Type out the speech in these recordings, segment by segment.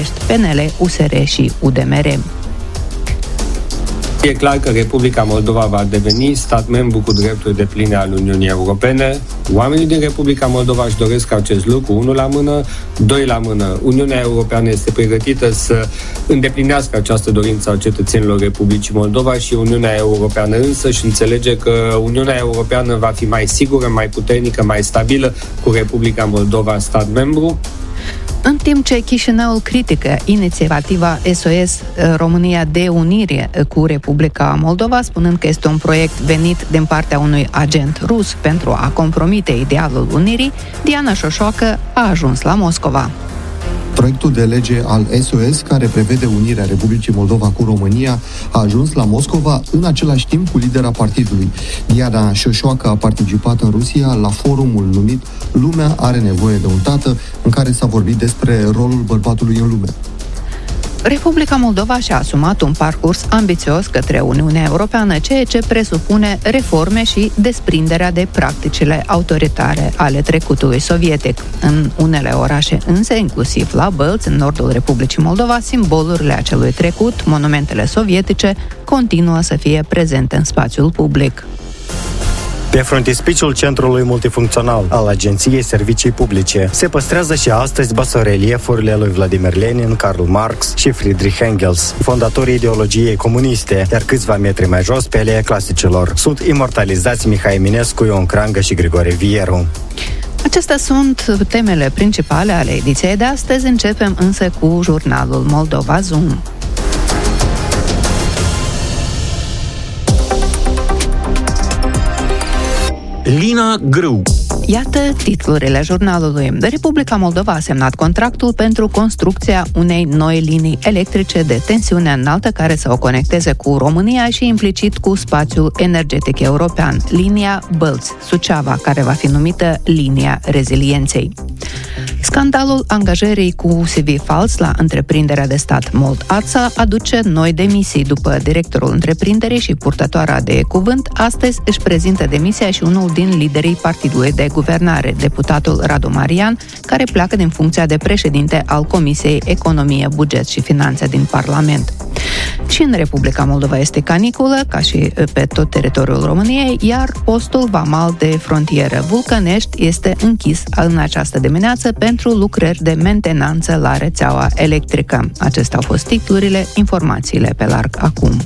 Ploiești, PNL, USR și UDMR. E clar că Republica Moldova va deveni stat membru cu drepturi depline al Uniunii Europene. Oamenii din Republica Moldova își doresc acest lucru, unul la mână, doi la mână. Uniunea Europeană este pregătită să îndeplinească această dorință a cetățenilor Republicii Moldova și Uniunea Europeană însă și înțelege că Uniunea Europeană va fi mai sigură, mai puternică, mai stabilă cu Republica Moldova stat membru. În timp ce Chișinăul critică inițiativa SOS România de unire cu Republica Moldova, spunând că este un proiect venit din partea unui agent rus pentru a compromite idealul unirii, Diana Șoșoacă a ajuns la Moscova. Proiectul de lege al SOS, care prevede unirea Republicii Moldova cu România, a ajuns la Moscova în același timp cu lidera partidului. Diana Șoșoacă a participat în Rusia la forumul numit Lumea are nevoie de un tată, în care s-a vorbit despre rolul bărbatului în lume. Republica Moldova și-a asumat un parcurs ambițios către Uniunea Europeană, ceea ce presupune reforme și desprinderea de practicile autoritare ale trecutului sovietic. În unele orașe însă, inclusiv la Bălți, în nordul Republicii Moldova, simbolurile acelui trecut, monumentele sovietice, continuă să fie prezente în spațiul public. Pe frontispiciul Centrului Multifuncțional al Agenției Servicii Publice se păstrează și astăzi basoreliefurile lui Vladimir Lenin, Karl Marx și Friedrich Engels, fondatorii ideologiei comuniste, iar câțiva metri mai jos, pe alea clasicilor, sunt imortalizați Mihai Eminescu, Ion Crangă și Grigore Vieru. Acestea sunt temele principale ale ediției de astăzi. Începem însă cu jurnalul Moldova Zoom. Lina Grâu. Iată titlurile jurnalului. Republica Moldova a semnat contractul pentru construcția unei noi linii electrice de tensiune înaltă care să o conecteze cu România și implicit cu spațiul energetic european, linia Bălți-Suceava, care va fi numită linia rezilienței. Scandalul angajării cu CV fals la întreprinderea de stat Mold-Ața aduce noi demisii. După directorul întreprinderii și purtătoarea de cuvânt, astăzi își prezintă demisia și unul din liderii partidului de guvernare, deputatul Radu Marian, care pleacă din funcția de președinte al Comisiei Economie, Buget și Finanțe din Parlament. Și în Republica Moldova este caniculă, ca și pe tot teritoriul României, iar postul vamal de frontieră Vulcănești este închis în această dimineață pentru lucrări de mentenanță la rețeaua electrică. Acestea au fost titlurile, informațiile pe larg acum.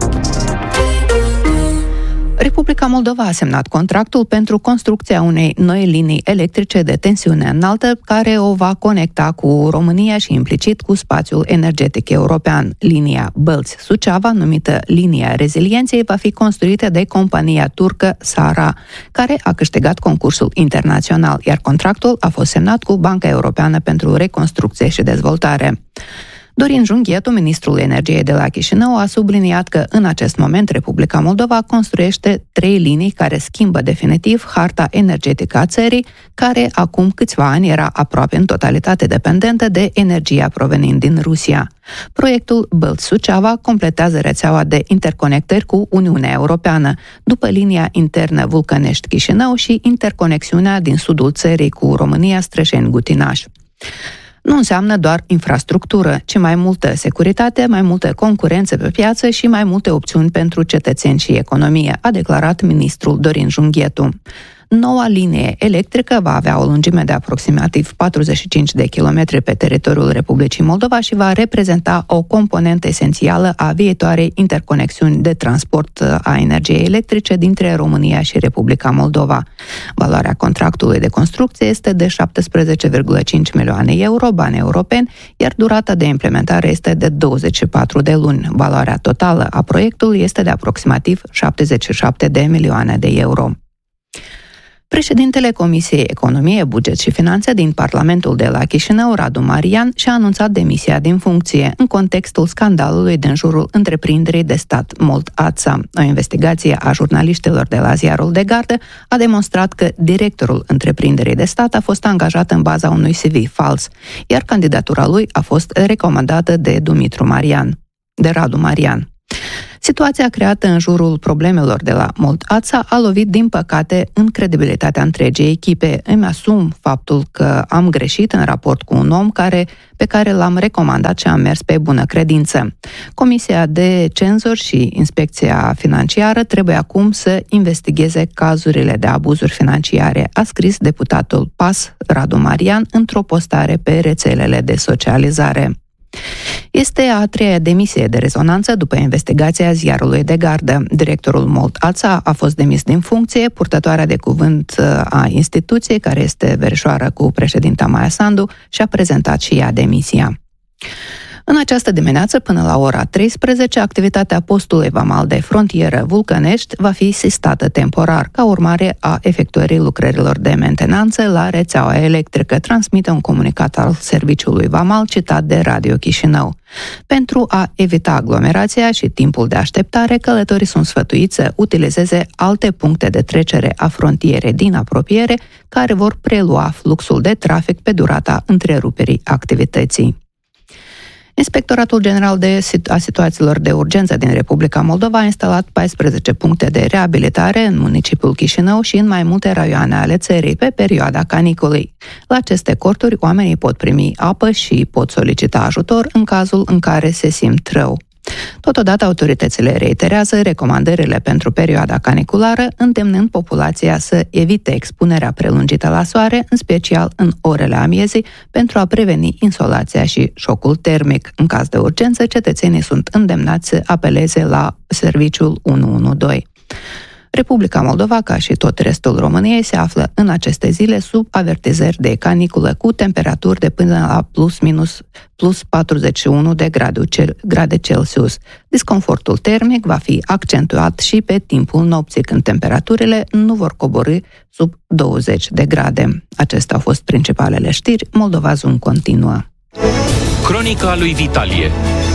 Republica Moldova a semnat contractul pentru construcția unei noi linii electrice de tensiune înaltă care o va conecta cu România și implicit cu spațiul energetic european. Linia Bălți-Suceava, numită Linia Rezilienței, va fi construită de compania turcă Sara, care a câștigat concursul internațional, iar contractul a fost semnat cu Banca Europeană pentru Reconstrucție și Dezvoltare. Dorin Junghetu, ministrul energiei de la Chișinău, a subliniat că în acest moment Republica Moldova construiește 3 linii care schimbă definitiv harta energetică a țării, care acum câțiva ani era aproape în totalitate dependentă de energia provenind din Rusia. Proiectul Bălți-Suceava completează rețeaua de interconectări cu Uniunea Europeană, după linia internă Vulcănești-Chișinău și interconexiunea din sudul țării cu România, Strășeni-Gutinaș. Nu înseamnă doar infrastructură, ci mai multă securitate, mai multă concurență pe piață și mai multe opțiuni pentru cetățeni și economie, a declarat ministrul Dorin Junghetu. Noua linie electrică va avea o lungime de aproximativ 45 de kilometri pe teritoriul Republicii Moldova și va reprezenta o componentă esențială a viitoarei interconexiuni de transport a energiei electrice dintre România și Republica Moldova. Valoarea contractului de construcție este de 17,5 milioane euro, bani europeni, iar durata de implementare este de 24 de luni. Valoarea totală a proiectului este de aproximativ 77 de milioane de euro. Președintele Comisiei Economie, Buget și Finanțe din Parlamentul de la Chișinău, Radu Marian, și-a anunțat demisia din funcție în contextul scandalului din jurul întreprinderii de stat Mold-Ața. O investigație a jurnaliștilor de la Ziarul de Gardă a demonstrat că directorul întreprinderii de stat a fost angajat în baza unui CV fals, iar candidatura lui a fost recomandată de Radu Marian. Situația creată în jurul problemelor de la Mold-Ața a lovit, din păcate, în credibilitatea întregii echipe. Îmi asum faptul că am greșit în raport cu un om pe care l-am recomandat și am mers pe bună credință. Comisia de cenzori și Inspecția Financiară trebuie acum să investigheze cazurile de abuzuri financiare, a scris deputatul PAS Radu Marian într-o postare pe rețelele de socializare. Este a treia demisie de rezonanță după investigația ziarului de gardă. Directorul Mold-Ața a fost demis din funcție, purtătoarea de cuvânt a instituției, care este verișoară cu președinta Maia Sandu, și-a prezentat și ea demisia. În această dimineață, până la ora 13, activitatea postului vamal de frontieră Vulcănești va fi sistată temporar, ca urmare a efectuării lucrărilor de mentenanță la rețeaua electrică, transmite un comunicat al serviciului vamal citat de Radio Chișinău. Pentru a evita aglomerația și timpul de așteptare, călătorii sunt sfătuiți să utilizeze alte puncte de trecere a frontierei din apropiere, care vor prelua fluxul de trafic pe durata întreruperii activității. Inspectoratul General a Situațiilor de Urgență din Republica Moldova a instalat 14 puncte de reabilitare în municipiul Chișinău și în mai multe raioane ale țării pe perioada caniculei. La aceste corturi, oamenii pot primi apă și pot solicita ajutor în cazul în care se simt rău. Totodată, autoritățile reiterează recomandările pentru perioada caniculară, îndemnând populația să evite expunerea prelungită la soare, în special în orele amiezii, pentru a preveni insolația și șocul termic. În caz de urgență, cetățenii sunt îndemnați să apeleze la serviciul 112. Republica Moldova, ca și tot restul României, se află în aceste zile sub avertizări de caniculă cu temperaturi de până la plus 41 de grade Celsius. Disconfortul termic va fi accentuat și pe timpul nopții, când temperaturile nu vor coborî sub 20 de grade. Acestea au fost principalele știri. Moldova Zoom continuă. Cronica lui Vitalie.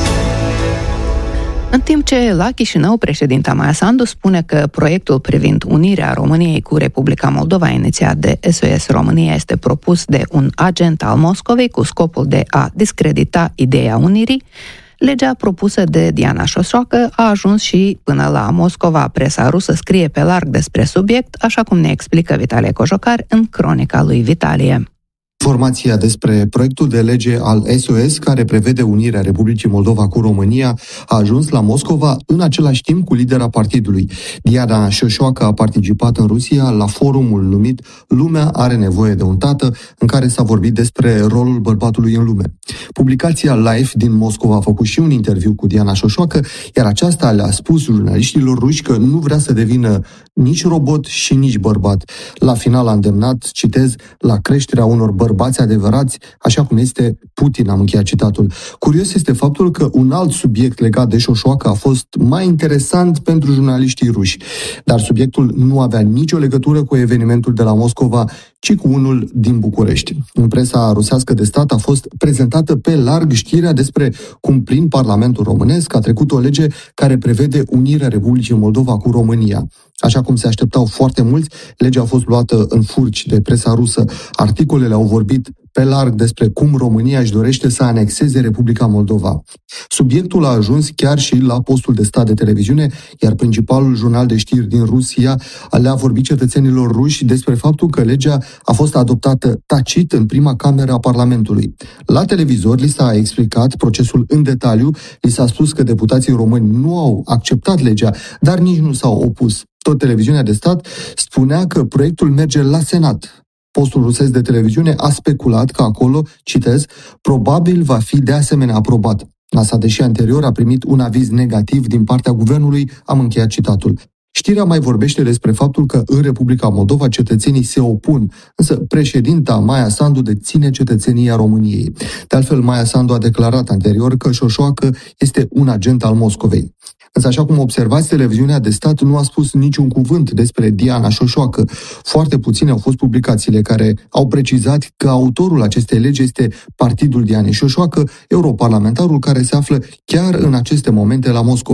În timp ce la Chișinău, președinta Maia Sandu spune că proiectul privind unirea României cu Republica Moldova, inițiat de SOS România, este propus de un agent al Moscovei cu scopul de a discredita ideea unirii, legea propusă de Diana Șoșoacă a ajuns și până la Moscova. Presa rusă scrie pe larg despre subiect, așa cum ne explică Vitalie Cojocar în cronica lui Vitalie. Informația despre proiectul de lege al SOS, care prevede unirea Republicii Moldova cu România, a ajuns la Moscova în același timp cu lidera partidului. Diana Șoșoacă a participat în Rusia la forumul numit Lumea are nevoie de un tată, în care s-a vorbit despre rolul bărbatului în lume. Publicația Life din Moscova a făcut și un interviu cu Diana Șoșoacă, iar aceasta le-a spus jurnaliștilor ruși că nu vrea să devină nici robot și nici bărbat. La final a îndemnat, citez, la creșterea unor bărbați adevărați, așa cum este Putin, am încheiat citatul. Curios este faptul că un alt subiect legat de Șoșoacă a fost mai interesant pentru jurnaliștii ruși, dar subiectul nu avea nicio legătură cu evenimentul de la Moscova, ci cu unul din București. În presa rusească de stat a fost prezentată pe larg știrea despre cum prin Parlamentul românesc a trecut o lege care prevede unirea Republicii Moldova cu România. Așa cum se așteptau foarte mulți, legea a fost luată în furci de presa rusă. Articolele au vorbit pe larg despre cum România își dorește să anexeze Republica Moldova. Subiectul a ajuns chiar și la postul de stat de televiziune, iar principalul jurnal de știri din Rusia le-a vorbit cetățenilor ruși despre faptul că legea a fost adoptată tacit în prima cameră a Parlamentului. La televizor li s-a explicat procesul în detaliu, li s-a spus că deputații români nu au acceptat legea, dar nici nu s-au opus. Tot televiziunea de stat spunea că proiectul merge la Senat. Postul rusesc de televiziune a speculat că acolo, citez, probabil va fi de asemenea aprobat. NASA, deși anterior a primit un aviz negativ din partea guvernului, am încheiat citatul. Știrea mai vorbește despre faptul că în Republica Moldova cetățenii se opun, însă președinta Maia Sandu deține cetățenia României. De altfel, Maia Sandu a declarat anterior că Șoșoacă este un agent al Moscovei. Însă, așa cum observați, televiziunea de stat nu a spus niciun cuvânt despre Diana Șoșoacă. Foarte puține au fost publicațiile care au precizat că autorul acestei legi este partidul Dianei Șoșoacă, europarlamentarul care se află chiar în aceste momente la Moscova.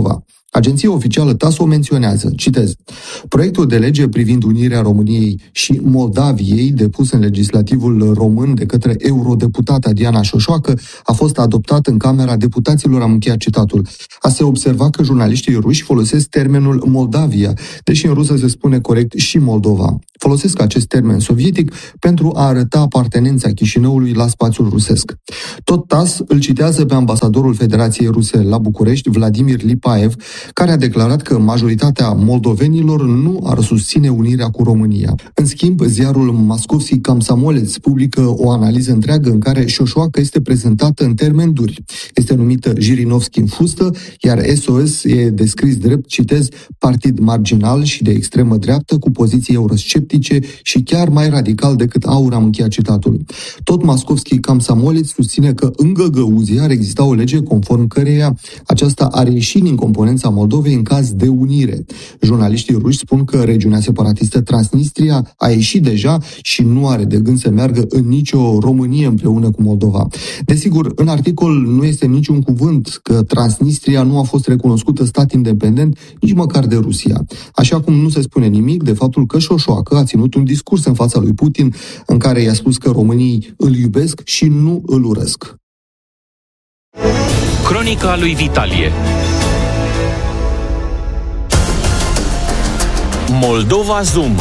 Agenția oficială TASS o menționează, citez, proiectul de lege privind unirea României și Moldaviei, depus în legislativul român de către eurodeputata Diana Șoșoacă, a fost adoptat în Camera Deputaților, am încheiat citatul. A se observa că jurnaliștii ruși folosesc termenul Moldavia, deși în rusă se spune corect și Moldova. Folosesc acest termen sovietic pentru a arăta apartenența Chișinăului la spațiul rusesc. Tot TASS îl citează pe ambasadorul Federației Ruse la București, Vladimir Lipaev, care a declarat că majoritatea moldovenilor nu ar susține unirea cu România. În schimb, ziarul Moskovski Komsomolets publică o analiză întreagă în care Șoșoacă este prezentată în termeni duri. Este numită Jirinovski în fustă, iar SOS e descris drept, citez, partid marginal și de extremă dreaptă cu poziții eurosceptice și chiar mai radical decât Aur, am încheiat citatul. Tot Moskovski Komsomolets susține că în Găgăuzie ar exista o lege conform căreia aceasta ar ieși din componența Moldovei în caz de unire. Jurnaliștii ruși spun că regiunea separatistă Transnistria a ieșit deja și nu are de gând să meargă în nicio Românie împreună cu Moldova. Desigur, în articol nu este niciun cuvânt că Transnistria nu a fost recunoscută stat independent nici măcar de Rusia. Așa cum nu se spune nimic de faptul că Șoșoacă a ținut un discurs în fața lui Putin în care i-a spus că românii îl iubesc și nu îl urăsc. Cronica lui Vitalie. Moldova Zoom.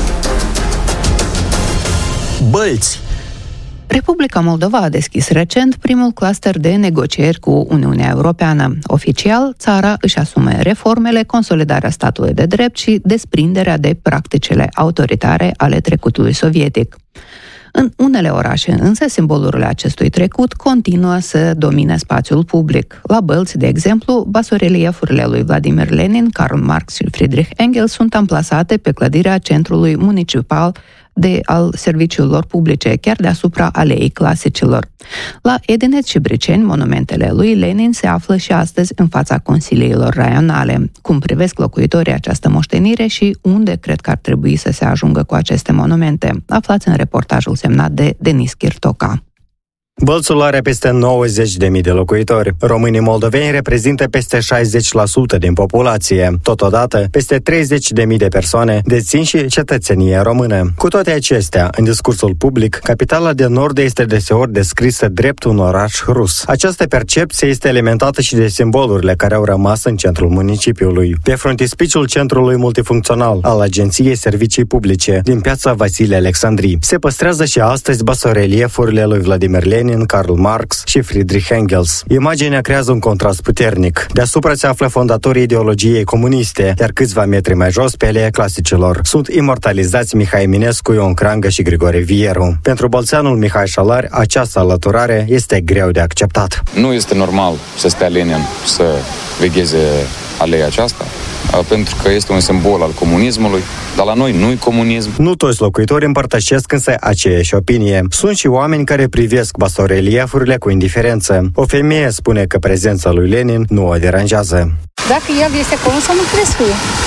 Bălți. Republica Moldova a deschis recent primul cluster de negocieri cu Uniunea Europeană. Oficial, țara își asume reformele, consolidarea statului de drept și desprinderea de practicile autoritare ale trecutului sovietic. În unele orașe, însă, simbolurile acestui trecut continuă să domine spațiul public. La Bălți, de exemplu, basoreliefurile lui Vladimir Lenin, Karl Marx și Friedrich Engels sunt amplasate pe clădirea centrului municipal al serviciilor publice, chiar deasupra aleei clasicilor. La Edineț și Briceni, monumentele lui Lenin se află și astăzi în fața consiliilor raionale. Cum privesc locuitorii această moștenire și unde cred că ar trebui să se ajungă cu aceste monumente? Aflați în reportajul semnat de Denis Chirtoca. Bălțul are peste 90.000 de locuitori. Românii moldoveni reprezintă peste 60% din populație. Totodată, peste 30.000 de persoane dețin și cetățenie română. Cu toate acestea, în discursul public, capitala de nord este deseori descrisă drept un oraș rus. Această percepție este alimentată și de simbolurile care au rămas în centrul municipiului. Pe frontispiciul centrului multifuncțional al Agenției Servicii Publice din piața Vasile Alexandrii se păstrează și astăzi basoreliefurile lui Vladimir Lenin, Karl Marx și Friedrich Engels. Imaginea creează un contrast puternic. Deasupra se află fondatorii ideologiei comuniste, iar câțiva metri mai jos, pe aleea clasicilor, sunt imortalizați Mihai Eminescu, Ion Crangă și Grigore Vieru. Pentru bălțeanul Mihai Șalari, această alăturare este greu de acceptat. Nu este normal să stea Lenin să vegheze aleea aceasta, pentru că este un simbol al comunismului, dar la noi nu-i comunism. Nu toți locuitorii împărtășesc însă aceeași opinie. Sunt și oameni care privesc basoreliefurile cu indiferență. O femeie spune că prezența lui Lenin nu o deranjează. Dacă el este acolo, să nu trebuie.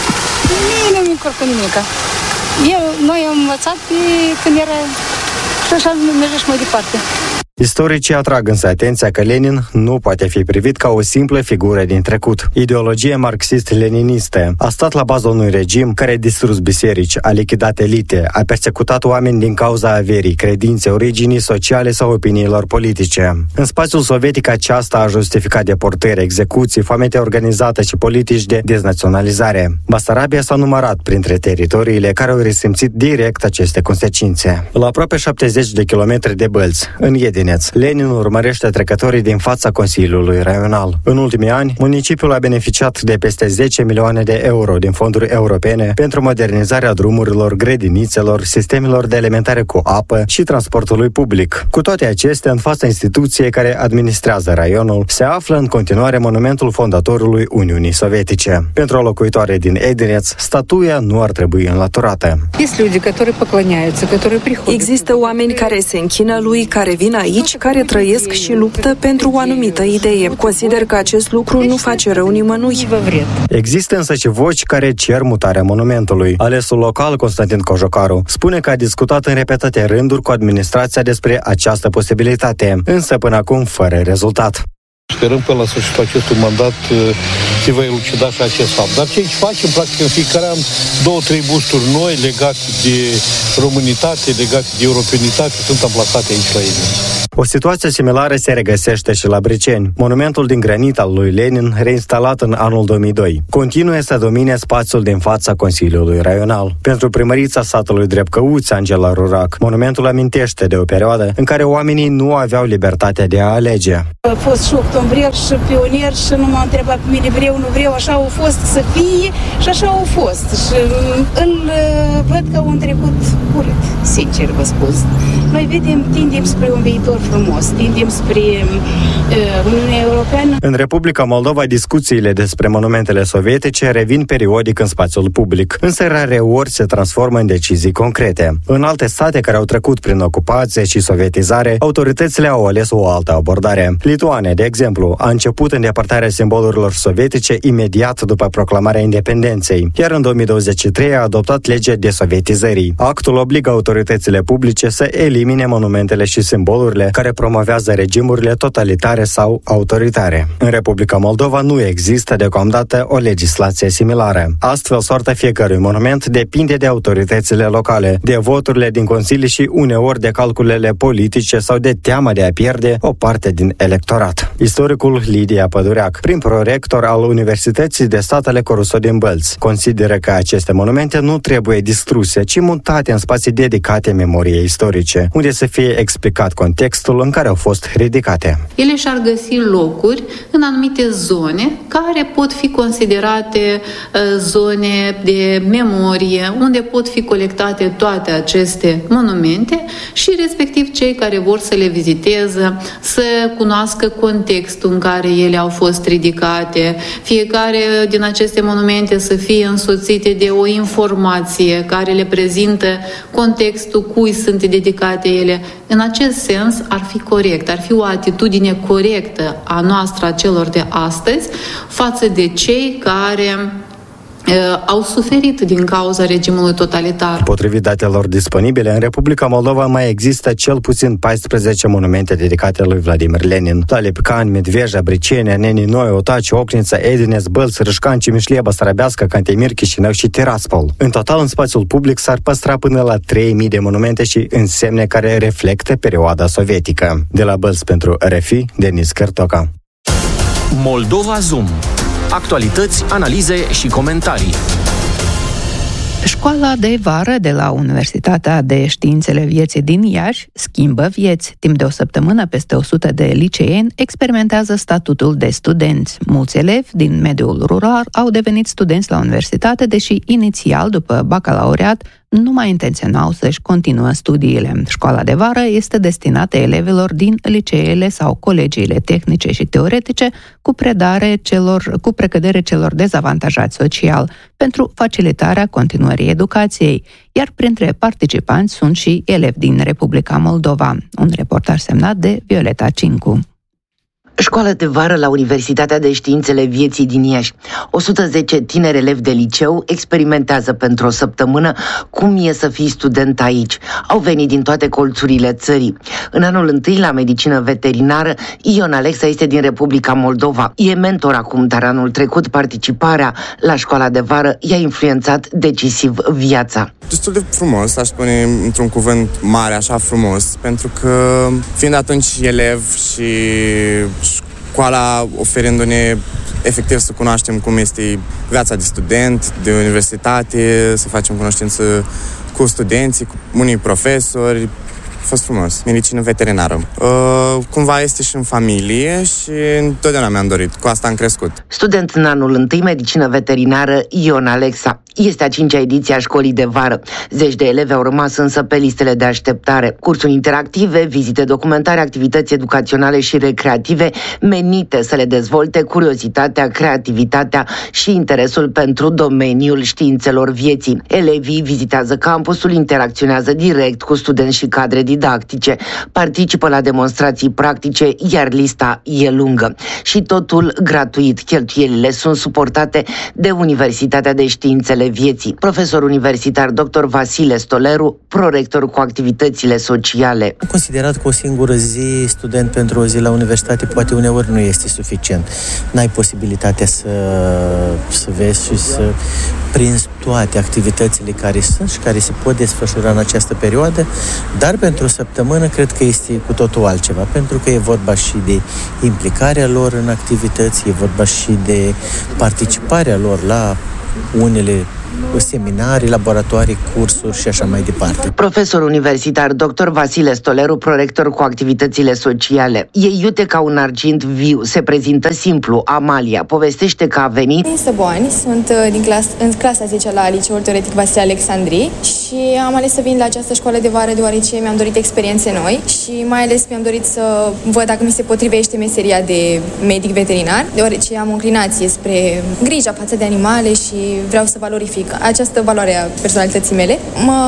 Nu-mi încurcă nimica. Noi am învățat când era și așa merge și mai departe. Istoricii atrag însă atenția că Lenin nu poate fi privit ca o simplă figură din trecut. Ideologia marxist-leninistă a stat la baza unui regim care a distrus biserici, a lichidat elite, a persecutat oameni din cauza averii, credinței, originii sociale sau opiniilor politice. În spațiul sovietic aceasta a justificat deportări, execuții, foamete organizată și politici de deznaționalizare. Basarabia s-a numărat printre teritoriile care au resimțit direct aceste consecințe. La aproape 70 de kilometri de Bălți, în Edineț, Lenin urmărește trecătorii din fața Consiliului Raional. În ultimii ani, municipiul a beneficiat de peste 10 milioane de euro din fonduri europene pentru modernizarea drumurilor, grădinițelor, sistemelor de alimentare cu apă și transportului public. Cu toate acestea, în fața instituției care administrează raionul, se află în continuare monumentul fondatorului Uniunii Sovietice. Pentru o locuitoare din Edineț, statuia nu ar trebui înlăturată. Există oameni care se închină lui, care vin aici, care trăiesc și luptă pentru o anumită idee. Consider că acest lucru nu face rău nimănui. Există însă și voci care cer mutarea monumentului. Alesul local, Constantin Cojocaru, spune că a discutat în repetate rânduri cu administrația despre această posibilitate, însă până acum fără rezultat. Sperăm până la sfârșitul acestui mandat se va elucida și acest fapt. Dar ce aici facem, practic, în fiecare an 2-3 boosturi noi legate de românitate, legate de europenitate, sunt amplasate aici la ei. O situație similară se regăsește și la Briceni. Monumentul din granit al lui Lenin, reinstalat în anul 2002, continuă să domine spațiul din fața Consiliului Raional. Pentru primărița satului Drepcăuți, Angela Rurac, monumentul amintește de o perioadă în care oamenii nu aveau libertatea de a alege. A fost și octombrier și pionier și nu m-a întrebat pe mine vreau, nu vreau, așa au fost să fie și așa au fost. Și îl văd că au trecut urât, sincer vă spun. Noi tindem spre un viitor frumos, tindem spre Uniunea Europeană. În Republica Moldova, discuțiile despre monumentele sovietice revin periodic în spațiul public, însă rareori se transformă în decizii concrete. În alte state care au trecut prin ocupație și sovietizare, autoritățile au ales o altă abordare. Lituania, de exemplu, a început îndepărtarea simbolurilor sovietice imediat după proclamarea independenței, iar în 2023 a adoptat legea desovietizării. Actul obligă autoritățile publice să elimine monumentele și simbolurile care promovează regimurile totalitare sau autoritare. În Republica Moldova nu există deocamdată o legislație similară. Astfel, soarta fiecărui monument depinde de autoritățile locale, de voturile din consilii și uneori de calculele politice sau de teama de a pierde o parte din electorat. Istoricul Lidia Pădureac, prim prorector al Universității de Stat Aleco Rousseau din Bălți, consideră că aceste monumente nu trebuie distruse, ci mutate în spații dedicate memoriei istorice, unde să fie explicat contextul în care au fost ridicate. Ele și-ar găsi locuri în anumite zone care pot fi considerate zone de memorie, unde pot fi colectate toate aceste monumente și respectiv cei care vor să le viziteze să cunoască contextul în care ele au fost ridicate. Fiecare din aceste monumente să fie însoțite de o informație care le prezintă contextul cui sunt dedicate ele. În acest sens ar fi corect, ar fi o atitudine corectă a noastră, a celor de astăzi, față de cei care au suferit din cauza regimului totalitar. Potrivit datelor disponibile, în Republica Moldova mai există cel puțin 14 monumente dedicate lui Vladimir Lenin. La Lipcan, Medveja, Briceni, Neni Noi, Otaci, Ocnița, Edines, Bălți, Râșcan, Cimișlie, Basarabească, Cantemir, Chișinău și Tiraspol. În total, în spațiul public s-ar păstra până la 3000 de monumente și însemne care reflectă perioada sovietică. De la Bălți pentru RFI, Denis Cărtoca. Moldova Zoom. Actualități, analize și comentarii. Școala de vară de la Universitatea de Științele Vieții din Iași schimbă vieți. Timp de o săptămână, peste 100 de liceeni experimentează statutul de studenți. Mulți elevi din mediul rural au devenit studenți la universitate, deși inițial, după bacalaureat, nu mai intenționau să-și continuă studiile. Școala de vară este destinată elevilor din liceele sau colegiile tehnice și teoretice cu precădere celor dezavantajați social pentru facilitarea continuării educației, iar printre participanți sunt și elevi din Republica Moldova. Un reportaj semnat de Violeta Cincu. Școală de vară la Universitatea de Științele Vieții din Iași. 110 tineri elevi de liceu experimentează pentru o săptămână cum e să fii student aici. Au venit din toate colțurile țării. În anul întâi la medicină veterinară, Ion Alexa este din Republica Moldova. E mentor acum, dar anul trecut participarea la școala de vară i-a influențat decisiv viața. Destul de frumos, aș spune într-un cuvânt mare, așa frumos, pentru că fiind atunci elev și școala oferindu-ne efectiv să cunoaștem cum este viața de student, de universitate, să facem cunoștință cu studenții, cu unii profesori. A fost frumos. Medicină veterinară. Cumva este și în familie și întotdeauna mi-am dorit. Cu asta am crescut. Student în anul întâi medicină veterinară, Ion Alexa. Este a 5-a ediție a școlii de vară. Zeci de elevi au rămas însă pe listele de așteptare. Cursuri interactive, vizite documentare, activități educaționale și recreative menite să le dezvolte curiozitatea, creativitatea și interesul pentru domeniul științelor vieții. Elevii vizitează campusul, interacționează direct cu studenți și cadre din didactice, participă la demonstrații practice, iar lista e lungă. Și totul gratuit. Cheltuielile sunt suportate de Universitatea de Științele Vieții. Profesor universitar dr. Vasile Stoleru, prorector cu activitățile sociale. Am considerat că o singură zi, student pentru o zi la universitate, poate uneori nu este suficient. N-ai posibilitatea să vezi și să prinzi toate activitățile care sunt și care se pot desfășura în această perioadă, dar pentru o săptămână cred că este cu totul altceva, pentru că e vorba și de implicarea lor în activități, e vorba și de participarea lor la unele seminarii, laboratorii, cursuri și așa mai departe. Profesor universitar dr. Vasile Stoleru, prorector cu activitățile sociale. E iute ca un argint viu, se prezintă simplu. Amalia povestește că a venit... Din Săboani, sunt în clasa 10 la Liceul Teoretic Vasile Alexandri și am ales să vin la această școală de vară deoarece mi-am dorit experiențe noi și mai ales mi-am dorit să văd dacă mi se potrivește meseria de medic veterinar, deoarece am o înclinație spre grija față de animale și vreau să valorific această valoare a personalității mele.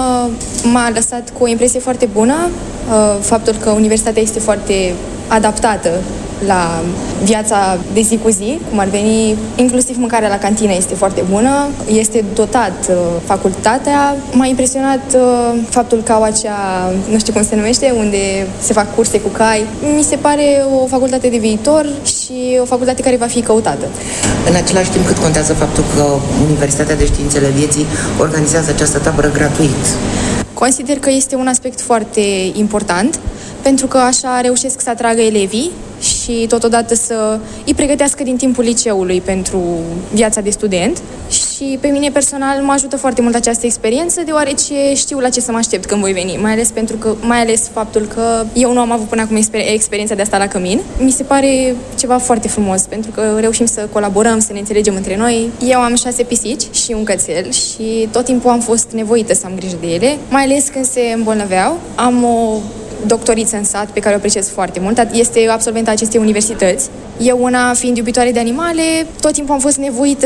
M-a lăsat cu o impresie foarte bună faptul că universitatea este foarte adaptată la viața de zi cu zi, cum ar veni, inclusiv mâncarea la cantină este foarte bună, este dotat facultatea. M-a impresionat faptul că au acea, nu știu cum se numește, unde se fac curse cu cai. Mi se pare o facultate de viitor și o facultate care va fi căutată. În același timp, cât contează faptul că Universitatea de Științele Vieții organizează această tabără gratuit? Consider că este un aspect foarte important, pentru că așa reușesc să atragă elevii și totodată să îi pregătească din timpul liceului pentru viața de student. Și pe mine personal mă ajută foarte mult această experiență, deoarece știu la ce să mă aștept când voi veni, mai ales faptul că eu nu am avut până acum experiența de a sta la cămin. Mi se pare ceva foarte frumos, pentru că reușim să colaborăm, să ne înțelegem între noi. Eu am 6 pisici și un cățel și tot timpul am fost nevoită să am grijă de ele, mai ales când se îmbolnăveau. Am o doctoriță în sat pe care o apreciez foarte mult. Este absolventa acestei universități. Eu, una fiind iubitoare de animale, tot timpul am fost nevoită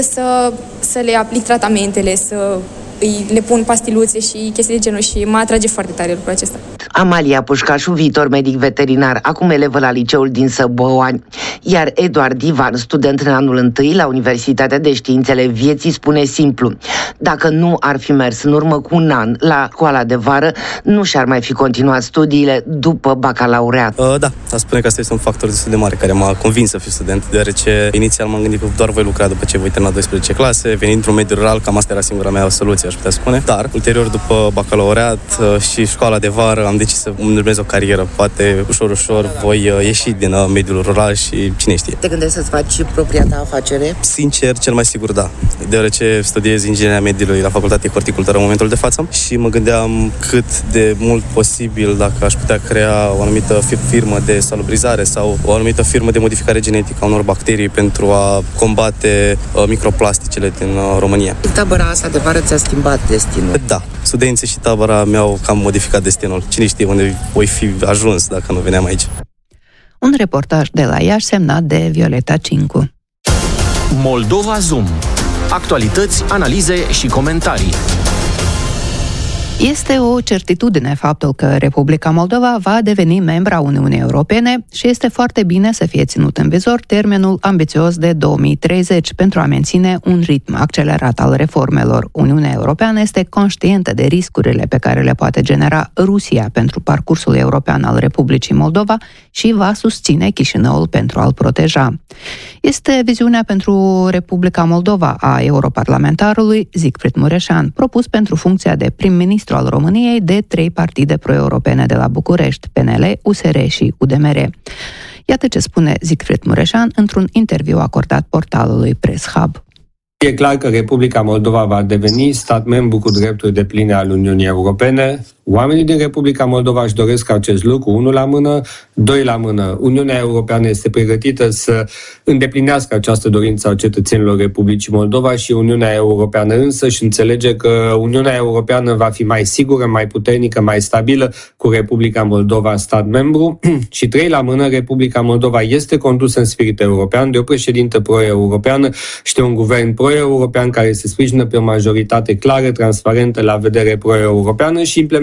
să le aplic tratamentele, să le pun pastiluțe și chestii de genul și mă atrage foarte tare lucrul acesta. Amalia Pușcașu, viitor medic veterinar, acum elevă la liceul din Săboani. Iar Eduard Ivan, student în anul 1 la Universitatea de Științele Vieții, spune simplu: dacă nu ar fi mers în urmă cu un an la școala de vară, nu și-ar mai fi continuat studiile după bacalaureat. Da, aș spune că asta este un factor destul de mare care m-a convins să fiu student, deoarece inițial m-am gândit că doar voi lucra după ce voi termina 12 clase, venind într-un mediu rural, cam asta era singura mea soluție, aș putea spune. Dar, ulterior, după bacalaureat și școala de vară, am decis să îmi urmez o carieră. Poate, ușor voi ieși din mediul rural și cine știe. Te gândești să-ți faci propria ta afacere? Sincer, cel mai sigur da. Deoarece studiez ingineria mediului la Facultatea de Horticultură în momentul de față și mă gândeam cât de mult posibil dacă aș putea crea o anumită firmă de salubrizare sau o anumită firmă de modificare genetică a unor bacterii pentru a combate microplasticele din România. Tabăra asta de vară ți-a schimbat destinul? Da. Studenții și tabăra mi-au cam modificat destinul. Cine știe unde voi fi ajuns dacă nu veneam aici. Un reportaj de la Iași semnat de Violeta Cincu. Moldova Zoom. Actualități, analize și comentarii. Este o certitudine faptul că Republica Moldova va deveni membra Uniunii Europene și este foarte bine să fie ținut în vizor termenul ambițios de 2030 pentru a menține un ritm accelerat al reformelor. Uniunea Europeană este conștientă de riscurile pe care le poate genera Rusia pentru parcursul european al Republicii Moldova și va susține Chișinăul pentru a-l proteja. Este viziunea pentru Republica Moldova a europarlamentarului Siegfried Mureșan, propus pentru funcția de prim-ministru al României de 3 partide pro-europene de la București, PNL, USR și UDMR. Iată ce spune Siegfried Mureșan într-un interviu acordat portalului Press Hub. E clar că Republica Moldova va deveni stat membru cu drepturi depline al Uniunii Europene. Oamenii din Republica Moldova își doresc acest lucru, 1 la mână, 2 la mână. Uniunea Europeană este pregătită să îndeplinească această dorință a cetățenilor Republicii Moldova și Uniunea Europeană însă și înțelege că Uniunea Europeană va fi mai sigură, mai puternică, mai stabilă cu Republica Moldova stat membru. Și 3 la mână, Republica Moldova este condusă în spirit european de o președintă pro-europeană și de un guvern pro-european care se sprijină pe o majoritate clară, transparentă, la vedere pro-europeană și implementează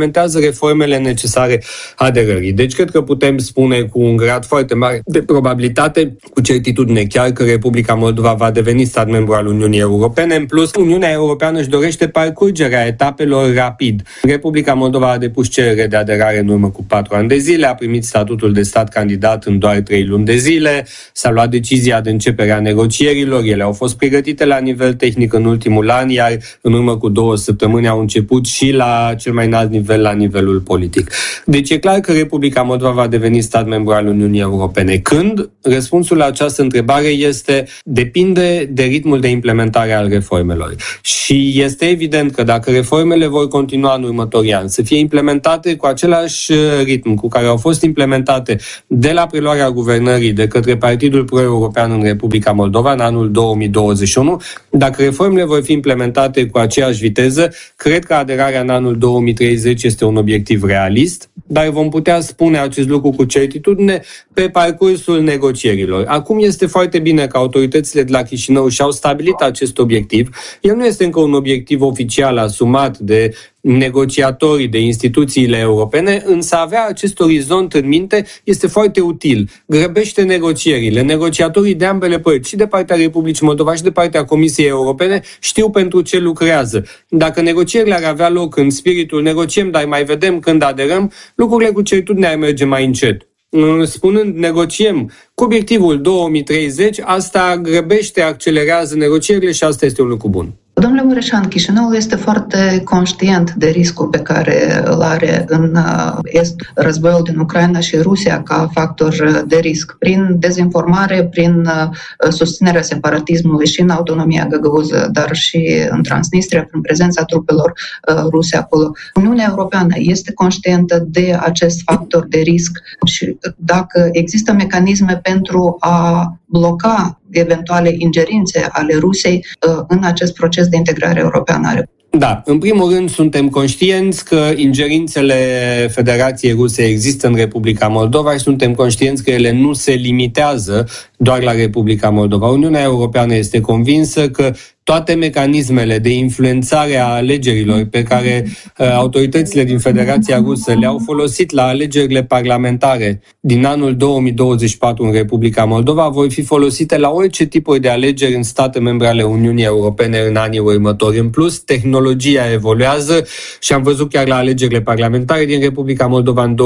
implementează reformele necesare aderării. Deci cred că putem spune cu un grad foarte mare de probabilitate, cu certitudine chiar, că Republica Moldova va deveni stat membru al Uniunii Europene. În plus, Uniunea Europeană își dorește parcurgerea etapelor rapid. Republica Moldova a depus cerere de aderare în urmă cu 4 ani de zile, a primit statutul de stat candidat în doar 3 luni de zile, s-a luat decizia de începere a negocierilor, ele au fost pregătite la nivel tehnic în ultimul an, iar în urmă cu 2 săptămâni au început și la cel mai înalt nivel, la nivelul politic. Deci e clar că Republica Moldova va deveni stat membru al Uniunii Europene. Când? Răspunsul la această întrebare este: depinde de ritmul de implementare al reformelor. Și este evident că dacă reformele vor continua în următorii ani să fie implementate cu același ritm cu care au fost implementate de la preluarea guvernării de către Partidul Pro-European în Republica Moldova în anul 2021, dacă reformele vor fi implementate cu aceeași viteză, cred că aderarea în anul 2030 este un obiectiv realist, dar vom putea spune acest lucru cu certitudine pe parcursul negocierilor. Acum este foarte bine că autoritățile de la Chișinău și-au stabilit acest obiectiv. El nu este încă un obiectiv oficial asumat de negociatorii, de instituțiile europene, însă avea acest orizont în minte este foarte util. Grăbește negocierile. Negociatorii de ambele părți, și de partea Republicii Moldova și de partea Comisiei Europene, știu pentru ce lucrează. Dacă negocierile ar avea loc în spiritul negociem, dar mai vedem când aderăm, lucrurile cu certitudine ar merge mai încet. Spunând negociem cu obiectivul 2030, asta grăbește, accelerează negocierile și asta este un lucru bun. Domnule Mureșan, Chișinăul este foarte conștient de riscul pe care îl are în Est războiul din Ucraina și Rusia ca factor de risc, prin dezinformare, prin susținerea separatismului și în autonomia găgăuză, dar și în Transnistria, prin prezența trupelor ruse acolo. Uniunea Europeană este conștientă de acest factor de risc și dacă există mecanisme pentru a bloca eventuale ingerințe ale Rusiei în acest proces de integrare europeană. Da, în primul rând suntem conștienți că ingerințele Federației Ruse există în Republica Moldova și suntem conștienți că ele nu se limitează doar la Republica Moldova. Uniunea Europeană este convinsă că toate mecanismele de influențare a alegerilor pe care autoritățile din Federația Rusă le-au folosit la alegerile parlamentare din anul 2024 în Republica Moldova vor fi folosite la orice tipuri de alegeri în state membre ale Uniunii Europene în anii următori. În plus, tehnologia evoluează și am văzut chiar la alegerile parlamentare din Republica Moldova în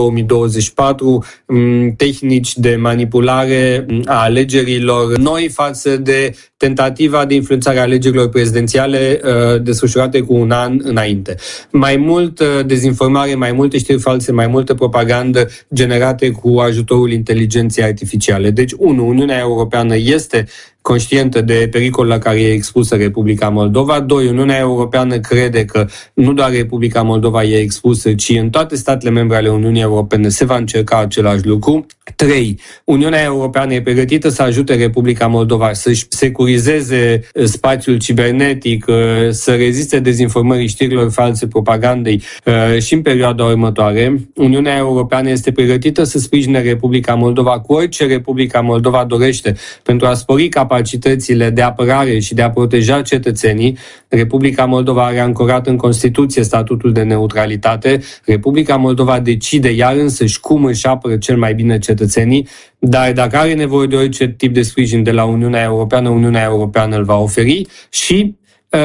2024 tehnici de manipulare a alegerilor noi față de tentativa de influențare a alegerilor prezidențiale desfășurate cu un an înainte. Mai mult dezinformare, mai multe știri false, mai multă propagandă generate cu ajutorul inteligenței artificiale. Deci, Uniunea Europeană este conștientă de pericolul la care e expusă Republica Moldova. 2. Uniunea Europeană crede că nu doar Republica Moldova e expusă, ci în toate statele membre ale Uniunii Europene se va încerca același lucru. 3. Uniunea Europeană e pregătită să ajute Republica Moldova să-și securizeze spațiul cibernetic, să reziste dezinformării, știrilor false, propagandei și în perioada următoare. Uniunea Europeană este pregătită să sprijine Republica Moldova cu orice Republica Moldova dorește pentru a spori capacitățile de apărare și de a proteja cetățenii. Republica Moldova are ancorat în Constituție statutul de neutralitate. Republica Moldova decide ea însăși cum își apără cel mai bine cetățenii, dar dacă are nevoie de orice tip de sprijin de la Uniunea Europeană, Uniunea Europeană îl va oferi și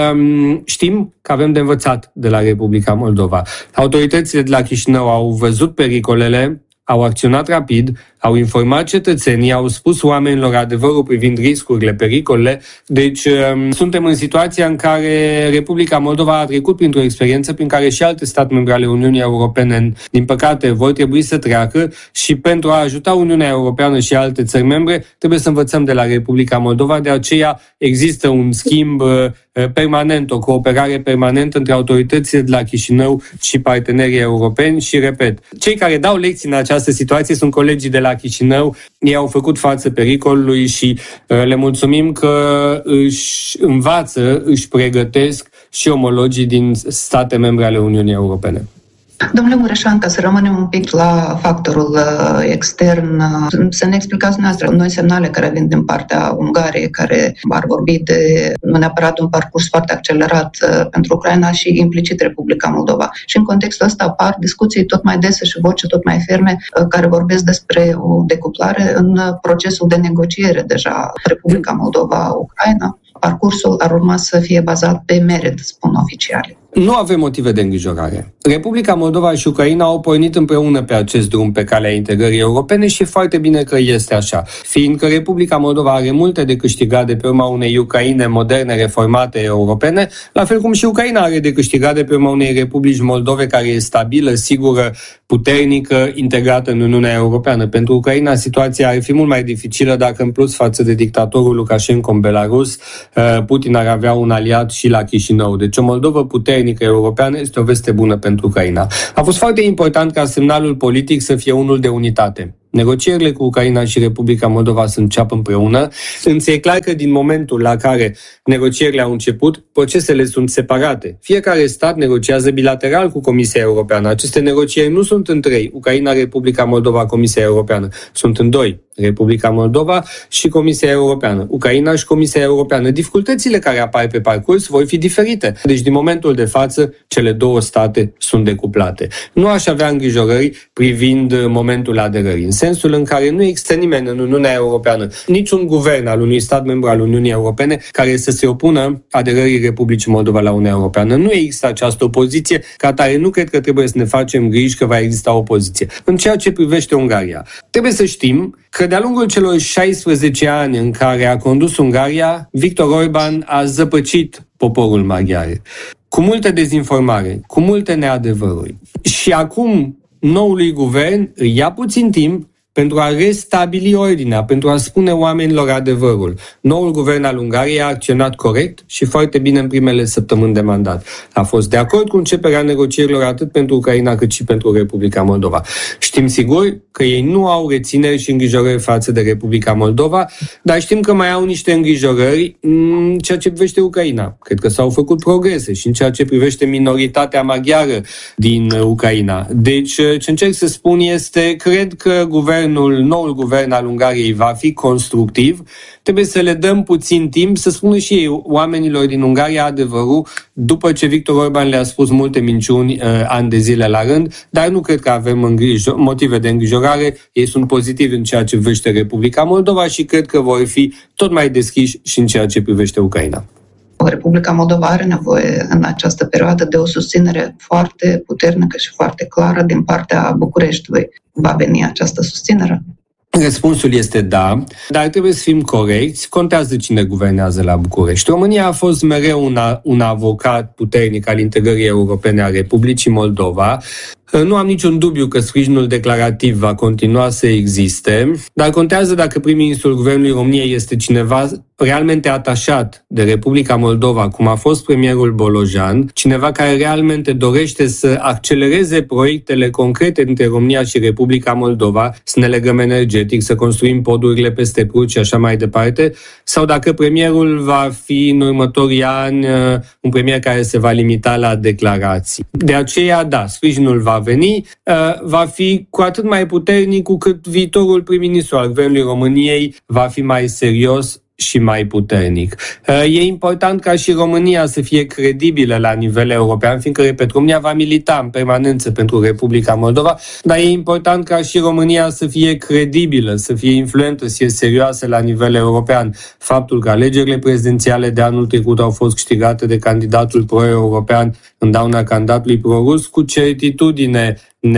știm că avem de învățat de la Republica Moldova. Autoritățile de la Chișinău au văzut pericolele, au acționat rapid, au informat cetățenii, au spus oamenilor adevărul privind riscurile, pericolele. Deci suntem în situația în care Republica Moldova a trecut printr-o experiență prin care și alte state membre ale Uniunii Europene, din păcate, vor trebui să treacă și pentru a ajuta Uniunea Europeană și alte țări membre, trebuie să învățăm de la Republica Moldova. De aceea există un schimb permanent, o cooperare permanentă între autoritățile de la Chișinău și partenerii europeni și, repet, cei care dau lecții în această situație sunt colegii de la Chișinău. Ei au făcut față pericolului și le mulțumim că își învață, își pregătesc și omologii din state membre ale Uniunii Europene. Domnule Mureșan, ca să rămânem un pic la factorul extern, să ne explicați noastră noi semnale care vin din partea Ungariei, care ar vorbi de nu neapărat un parcurs foarte accelerat pentru Ucraina și implicit Republica Moldova. Și în contextul ăsta apar discuții tot mai dese și voce tot mai ferme care vorbesc despre o decuplare în procesul de negociere deja Republica Moldova-Ucraina. Parcursul ar urma să fie bazat pe merit, spun oficiali. Nu avem motive de îngrijorare. Republica Moldova și Ucraina au pornit împreună pe acest drum pe calea integrării europene și e foarte bine că este așa, fiindcă Republica Moldova are multe de câștigat de pe urma unei Ucraine moderne, reformate, europene, la fel cum și Ucraina are de câștigat de pe urma unei Republici Moldove care e stabilă, sigură, puternică, integrată în Uniunea Europeană. Pentru Ucraina situația ar fi mult mai dificilă dacă în plus față de dictatorul Lukashenko în Belarus, Putin ar avea un aliat și la Chișinău. Deci o Moldovă puternică europeană este o veste bună pentru Ucraina. A fost foarte important ca semnalul politic să fie unul de unitate. Negocierile cu Ucraina și Republica Moldova să înceapă împreună, însă e clar că din momentul la care negocierile au început, procesele sunt separate. Fiecare stat negociază bilateral cu Comisia Europeană. Aceste negocieri nu sunt în trei, Ucraina, Republica Moldova, Comisia Europeană. Sunt în doi, Republica Moldova și Comisia Europeană. Ucraina și Comisia Europeană. Dificultățile care apar pe parcurs vor fi diferite. Deci din momentul de față, cele două state sunt decuplate. Nu aș avea îngrijorări privind momentul aderării, în sensul în care nu există nimeni în Uniunea Europeană, niciun guvern al unui stat membru al Uniunii Europene care să se opună aderării Republicii Moldova la Uniunea Europeană. Nu există această opoziție, ca atare nu cred că trebuie să ne facem griji că va exista opoziție. În ceea ce privește Ungaria, trebuie să știm că de-a lungul celor 16 ani în care a condus Ungaria, Viktor Orban a zăpăcit poporul maghiar, cu multă dezinformare, cu multe neadevăruri. Și acum noului guvern îi ia puțin timp pentru a restabili ordinea, pentru a spune oamenilor adevărul. Noul guvern al Ungariei a acționat corect și foarte bine în primele săptămâni de mandat. A fost de acord cu începerea negocierilor atât pentru Ucraina cât și pentru Republica Moldova. Știm sigur că ei nu au rețineri și îngrijorări față de Republica Moldova, dar știm că mai au niște îngrijorări în ceea ce privește Ucraina. Cred că s-au făcut progrese și în ceea ce privește minoritatea maghiară din Ucraina. Deci, ce încerc să spun este, cred că noul guvern al Ungariei va fi constructiv. Trebuie să le dăm puțin timp să spună și ei oamenilor din Ungaria adevărul, după ce Viktor Orban le-a spus multe minciuni ani de zile la rând, dar nu cred că avem motive de îngrijorare. Ei sunt pozitivi în ceea ce privește Republica Moldova și cred că vor fi tot mai deschiși și în ceea ce privește Ucraina. Republica Moldova are nevoie în această perioadă de o susținere foarte puternică și foarte clară din partea Bucureștiului. Va veni această susținere? Răspunsul este da, dar trebuie să fim corecți. Contează cine guvernează la București. România a fost mereu un avocat puternic al integrării europene a Republicii Moldova. Nu am niciun dubiu că sprijinul declarativ va continua să existe, dar contează dacă prim-ministrul Guvernului României este cineva realmente atașat de Republica Moldova, cum a fost premierul Bolojan, cineva care realmente dorește să accelereze proiectele concrete dintre România și Republica Moldova, să ne legăm energetic, să construim podurile peste Prut și așa mai departe, sau dacă premierul va fi în următorii ani un premier care se va limita la declarații. De aceea, da, sprijinul va veni, va fi cu atât mai puternic cu cât viitorul prim-ministru al Guvernului României va fi mai serios și mai puternic. E important ca și România să fie credibilă la nivel european, fiindcă, repet, România va milita în permanență pentru Republica Moldova, dar e important ca și România să fie credibilă, să fie influentă, să fie serioasă la nivel european. Faptul că alegerile prezidențiale de anul trecut au fost câștigate de candidatul pro-european în dauna candidatului pro-rus, cu certitudine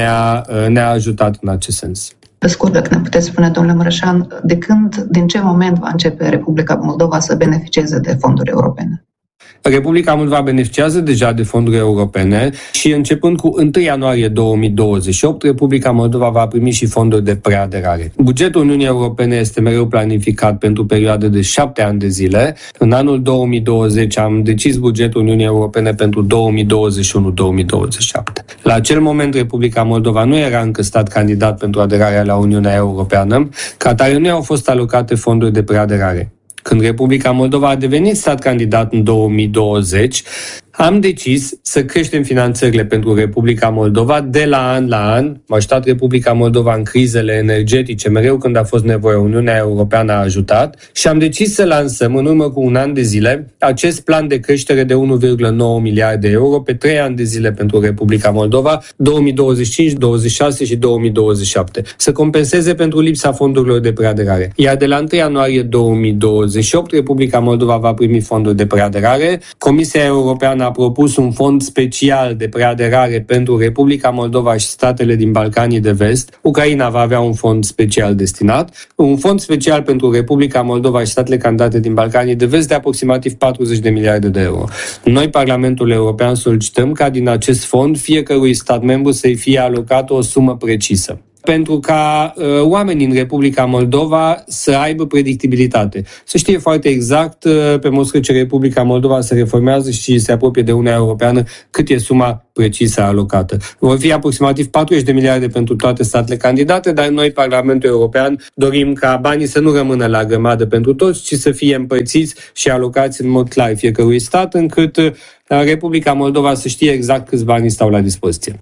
ne-a ajutat în acest sens. Pe scurt, dacă ne puteți spune, domnule Mureșan, din ce moment va începe Republica Moldova să beneficieze de fonduri europene? Republica Moldova beneficiază deja de fonduri europene și începând cu 1 ianuarie 2028, Republica Moldova va primi și fonduri de preaderare. Bugetul Uniunii Europene este mereu planificat pentru perioade de 7 ani de zile. În anul 2020 am decis bugetul Uniunii Europene pentru 2021-2027. La acel moment, Republica Moldova nu era încă stat candidat pentru aderarea la Uniunea Europeană, ca atare nu au fost alocate fonduri de preaderare. Când Republica Moldova a devenit stat candidat în 2020, Am decis să creștem finanțările pentru Republica Moldova de la an la an. M-a ajutat Republica Moldova în crizele energetice, mereu când a fost nevoie, Uniunea Europeană a ajutat și am decis să lansăm în urmă cu un an de zile acest plan de creștere de 1,9 miliarde de euro pe 3 ani de zile pentru Republica Moldova, 2025, 2026 și 2027, să compenseze pentru lipsa fondurilor de preaderare. Iar de la 1 ianuarie 2028, Republica Moldova va primi fonduri de preaderare. Comisia Europeană a propus un fond special de preaderare pentru Republica Moldova și statele din Balcanii de Vest. Ucraina va avea un fond special destinat. Un fond special pentru Republica Moldova și statele candidate din Balcanii de Vest de aproximativ 40 de miliarde de euro. Noi, Parlamentul European, solicităm ca din acest fond fiecărui stat membru să-i fie alocată o sumă precisă, pentru ca oamenii în Republica Moldova să aibă predictibilitate. Să știe foarte exact, pe măsură ce Republica Moldova se reformează și se apropie de Uniunea Europeană, cât e suma precisă alocată. Vor fi aproximativ 40 de miliarde pentru toate statele candidate, dar noi, Parlamentul European, dorim ca banii să nu rămână la grămadă pentru toți, ci să fie împărțiți și alocați în mod clar fiecărui stat, încât Republica Moldova să știe exact câți bani stau la dispoziție.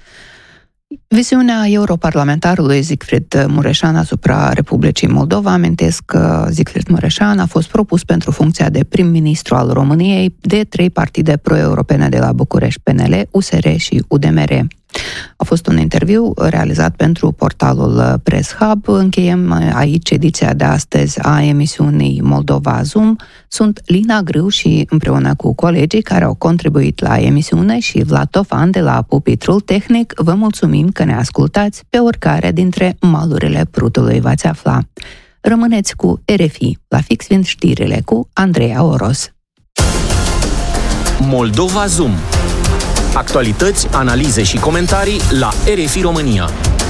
Visiunea europarlamentarului Siegfried Mureșan asupra Republicii Moldova. Amintesc că Siegfried Mureșan a fost propus pentru funcția de prim-ministru al României de 3 partide pro-europene de la București, PNL, USR și UDMR. A fost un interviu realizat pentru portalul Press Hub. Încheiem aici ediția de astăzi a emisiunii Moldova Zoom. Sunt Lina Grâu și împreună cu colegii care au contribuit la emisiune și Vlad Tofan de la Pupitrul Tehnic, vă mulțumim că ne ascultați pe oricare dintre malurile Prutului v-ați afla. Rămâneți cu RFI, la fix vin știrile cu Andreea Oros. Moldova Zoom. Actualități, analize și comentarii la RFI România.